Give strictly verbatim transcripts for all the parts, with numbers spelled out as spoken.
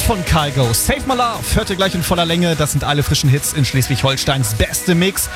von Kygo. Save My Love hört ihr gleich in voller Länge. Das sind alle frischen Hits in Schleswig-Holsteins beste Mix.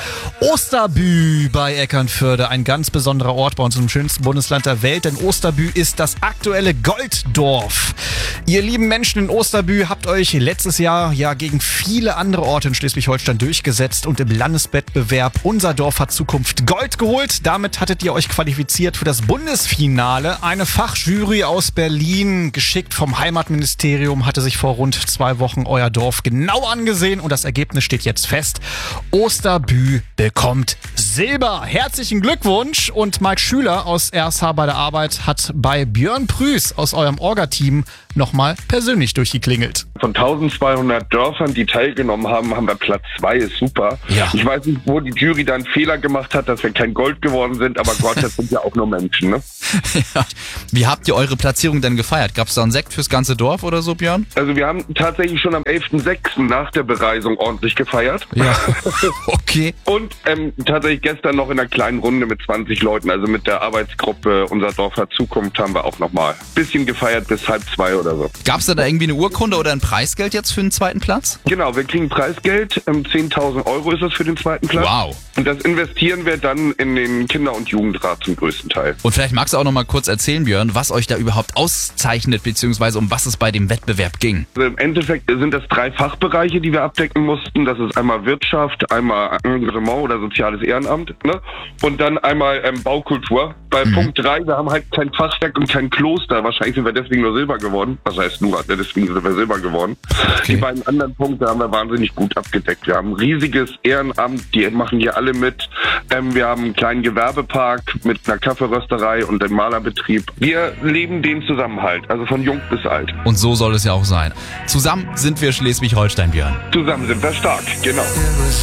Osterbü bei Eckernförde, ein ganz besonderer Ort bei uns im schönsten Bundesland der Welt, denn Osterbü ist das aktuelle Golddorf. Ihr lieben Menschen in Osterbü habt euch letztes Jahr ja gegen viele andere Orte in Schleswig-Holstein durchgesetzt und im Landeswettbewerb Unser Dorf hat Zukunft Gold geholt. Damit hattet ihr euch qualifiziert für das Bundesfinale. Eine Fachjury aus Berlin, geschickt vom Heimatministerium, hatte sich vor rund zwei Wochen euer Dorf genau angesehen und das Ergebnis steht jetzt fest. Osterbü bekommt Silber. Herzlichen Glückwunsch! Und Mike Schüler aus R S H bei der Arbeit hat bei Björn Prüß aus eurem Orga-Team nochmal persönlich durchgeklingelt. Von eintausendzweihundert Dörfern, die teilgenommen haben, haben wir Platz zwei, ist super. Ja. Ich weiß nicht, wo die Jury da einen Fehler gemacht hat, dass wir kein Gold geworden sind, aber Gott, das sind ja auch nur Menschen, ne? Ja. Wie habt ihr eure Platzierung denn gefeiert? Gab es da einen Sekt fürs ganze Dorf oder so, Björn? Also wir haben tatsächlich schon am elften sechsten nach der Bereisung ordentlich gefeiert. Ja, okay. Und ähm, tatsächlich gestern noch in einer kleinen Runde mit zwanzig Leuten, also mit der Arbeitsgruppe Unser Dorf hat Zukunft, haben wir auch nochmal ein bisschen gefeiert bis halb zwei oder so. Gab es da, da irgendwie eine Urkunde oder ein Preisgeld jetzt für den zweiten Platz? Genau, wir kriegen Preisgeld, ähm, zehntausend Euro ist das für den zweiten Platz. Wow. Und das investieren wir dann in den Kinder- und Jugendrat zum größten Teil. Und vielleicht magst du auch noch mal kurz erzählen, Björn, was euch da überhaupt auszeichnet, beziehungsweise um was es bei dem Wettbewerb ging. Also im Endeffekt sind das drei Fachbereiche, die wir abdecken mussten. Das ist einmal Wirtschaft, einmal Engagement oder soziales Ehrenamt, ne? Und dann einmal ähm, Baukultur. Bei mhm. Punkt drei, wir haben halt kein Fachwerk und kein Kloster. Wahrscheinlich sind wir deswegen nur Silber geworden. Was heißt nur, deswegen sind wir Silber geworden. Okay. Die beiden anderen Punkte haben wir wahnsinnig gut abgedeckt. Wir haben ein riesiges Ehrenamt, die machen hier alle mit. Ähm, wir haben einen kleinen Gewerbepark mit einer Kaffeerösterei und einem Malerbetrieb. Wir leben den Zusammenhalt, also von jung bis alt. Und so soll es ja auch sein. Zusammen sind wir Schleswig-Holstein, Björn. Zusammen sind wir stark, genau.